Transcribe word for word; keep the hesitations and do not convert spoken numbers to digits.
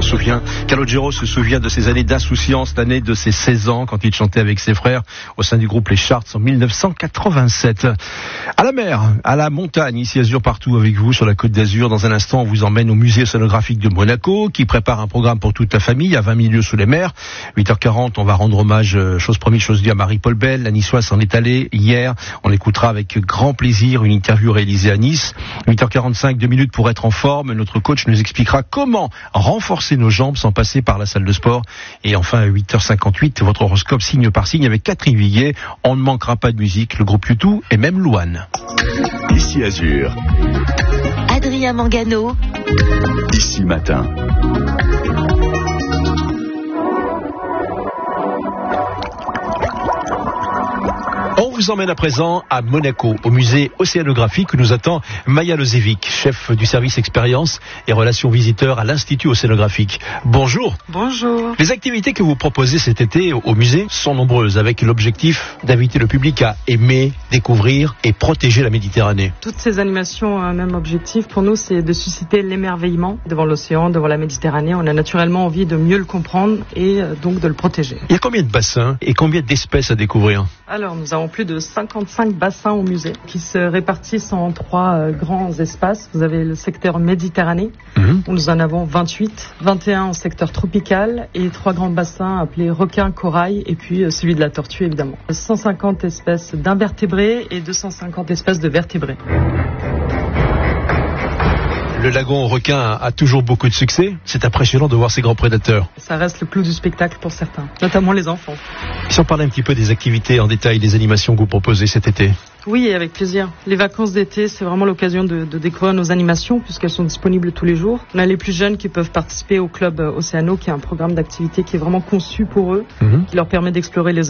souvient, Calogero se souvient de ces années d'insouciance, l'année de ses seize ans, quand il chantait avec ses frères au sein du groupe Les Charts en mille neuf cent quatre-vingt-sept. À la mer, à la montagne, ici Azur partout avec vous sur la Côte d'Azur. Dans un instant, on vous emmène au musée océanographique de Monaco, qui prépare un programme pour toute la famille à vingt mille lieues sous les mers. huit heures quarante, on va rendre hommage, chose promise, chose due à Marie-Paul Bell. La Niçoise s'en est allée hier. On écoutera avec grand plaisir une interview réalisée à Nice. huit heures quarante-cinq, deux minutes pour être en forme. Notre coach nous expliquera comment renforcer nos jambes sans passer par la salle de sport. Et enfin, à huit heures cinquante-huit, votre horoscope signe par signe avec Catherine Viguier. On ne manquera pas de musique, le groupe U deux et même Louane. Ici Azur. Adrien Mangano. Ici Matin. On vous emmène à présent à Monaco, au musée océanographique où nous attend Maya Lezevic, chef du service expérience et relations visiteurs à l'Institut océanographique. Bonjour. Bonjour. Les activités que vous proposez cet été au musée sont nombreuses, avec l'objectif d'inviter le public à aimer, découvrir et protéger la Méditerranée. Toutes ces animations ont un même objectif. Pour nous, c'est de susciter l'émerveillement devant l'océan, devant la Méditerranée. On a naturellement envie de mieux le comprendre et donc de le protéger. Il y a combien de bassins et combien d'espèces à découvrir ? Alors, nous avons plus de cinquante-cinq bassins au musée qui se répartissent en trois euh, grands espaces. Vous avez le secteur Méditerranée, mmh. où nous en avons vingt-huit, vingt et un en secteur tropical et trois grands bassins appelés requins, corail et puis euh, celui de la tortue évidemment. cent cinquante espèces d'invertébrés et deux cent cinquante espèces de vertébrés. Le lagon requin a toujours beaucoup de succès. C'est impressionnant de voir ces grands prédateurs. Ça reste le clou du spectacle pour certains, notamment les enfants. Si on parlait un petit peu des activités en détail, des animations que vous proposez cet été. Oui, avec plaisir. Les vacances d'été, c'est vraiment l'occasion de, de découvrir nos animations puisqu'elles sont disponibles tous les jours. On a les plus jeunes qui peuvent participer au club Océano, qui est un programme d'activité qui est vraiment conçu pour eux, mmh. qui leur permet d'explorer les